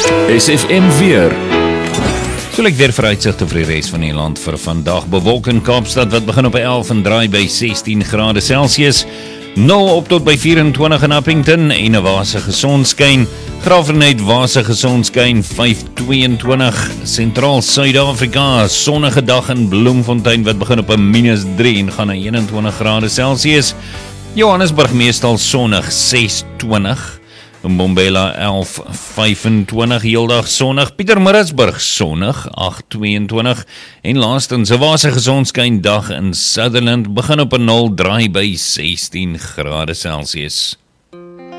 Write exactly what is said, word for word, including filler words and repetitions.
S F M weer. So lyk weer vooruitsigte vir die res van die land vir vandag. Bewolk in Kaapstad wat begin op elf en draai by sestien grade Celsius. nul op tot by vyf-en-twintig in Appington en 'n wasige sonskyn. Graafrenet wasige sonskyn vyf twee-en-twintig. Sentraal Suid-Afrika sonnige dag in Bloemfontein wat begin op 'n minus drie en gaan na een-en-twintig grade Celsius. Johannesburg meestal sonnig ses twintig. Mbombela elf vyf-en-twintig, heeldag sonnig. Pietermaritzburg sonnig agt twee-en-twintig en laastens 'n wasige sonskyn dag in Sutherland begin op 'n nul draai by sestien grade Celsius.